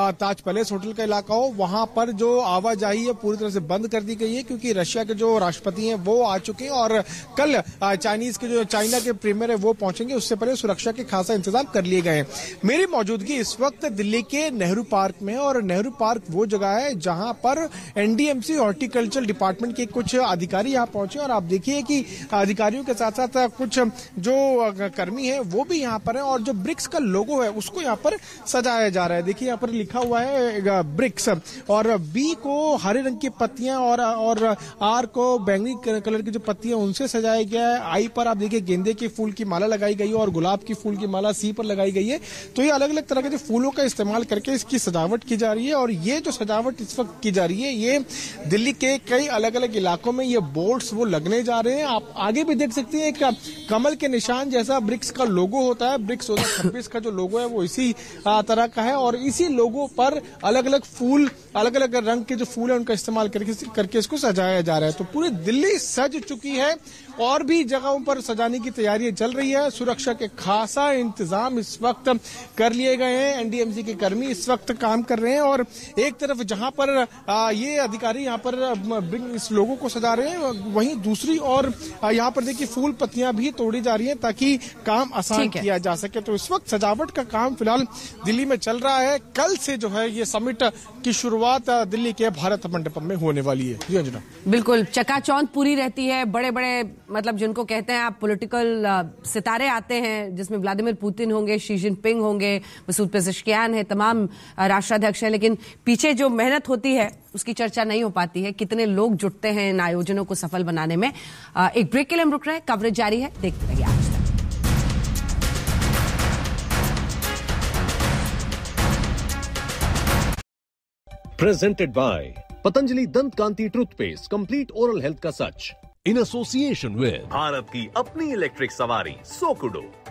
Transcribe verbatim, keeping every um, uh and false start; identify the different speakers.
Speaker 1: ताज palace hotel का इलाका हो, वहां पर जो आवाजाही है पूरी तरह से बंद कर दी गई है, क्योंकि रशिया के जो राष्ट्रपति हैं वो आ चुके हैं और कल चाइनीज के जो चाइना के प्रीमियर है वो पहुंचेंगे। उससे पहले सुरक्षा के खासा इंतजाम कर लिए गए हैं। मेरी मौजूदगी इस वक्त दिल्ली के नेहरू पार्क में है और नेहरू पार्क वो जगह है जहां पर एनडीएमसी हॉर्टिकल्चर डिपार्टमेंट के कुछ अधिकारी यहाँ पहुंचे और आप देखिए कि अधिकारियों के साथ साथ कुछ जो कर्मी है वो भी यहाँ पर है और जो ब्रिक्स का लोगो है उसको यहाँ पर सजाया जा रहा है। देखिए यहाँ पर लिखा हुआ है ब्रिक्स और बी को हरे रंग की पत्तियां और और आर को बैंगनी कलर की जो पत्तियां उनसे सजाया गया है। आई पर आप देखिए गेंदे के फूल की माला लगाई गई है और गुलाब की फूल की माला सी पर लगाई गई है। तो ये अलग अलग तरह के जो फूलों का इस्तेमाल करके इसकी सजावट की जा रही है और ये जो सजावट इस वक्त की जा रही है ये दिल्ली के कई अलग अलग इलाकों में ये बोर्ड्स वो लगने जा रहे हैं। आप आगे भी देख सकते हैं एक कमल के निशान जैसा ब्रिक्स का लोगो होता है। ब्रिक्स दो हजार छब्बीस का जो लोगो है वो इसी तरह का है और इसी लोगो पर अलग अलग फूल अलग अलग रंग के जो फूल है उनका इस्तेमाल करके करके इसको सजाया जा रहा है। तो पूरी दिल्ली सज चुकी है और भी जगहों पर सजाने की तैयारियां चल रही है। सुरक्षा के खासा इंतजाम इस वक्त कर लिए गए हैं। एनडीएमसी के कर्मी इस वक्त काम कर रहे हैं और एक तरफ जहां पर आ, ये अधिकारी यहाँ पर इस लोगों को सजा रहे हैं, वहीं दूसरी और यहाँ पर देखिए फूल पत्तियां भी तोड़ी जा रही हैं ताकि काम आसान किया जा सके। तो इस वक्त सजावट का काम फिलहाल दिल्ली में चल रहा है। कल से जो है ये समिट की शुरुआत दिल्ली के भारत मंडपम में होने वाली है। जी अंजना, बिल्कुल
Speaker 2: चकाचौंध पूरी रहती है। बड़े बड़े मतलब जिनको कहते हैं आप पॉलिटिकल सितारे आते हैं, जिसमें व्लादिमीर पुतिन होंगे, शी जिनपिंग होंगे, मसूद पेज़ेश्कियान है, तमाम राष्ट्राध्यक्ष हैं। लेकिन पीछे जो मेहनत होती है उसकी चर्चा नहीं हो पाती है। कितने लोग जुटते हैं इन आयोजनों को सफल बनाने में। एक ब्रेक के लिए हम रुक रहे हैं, कवरेज जारी है, देखते रहिए आज तक।
Speaker 3: Presented by पतंजलि दंत कांति टूथपेस्ट, कंप्लीट ओरल हेल्थ का सच, इन एसोसिएशन विद भारत की अपनी इलेक्ट्रिक सवारी सोकुडो।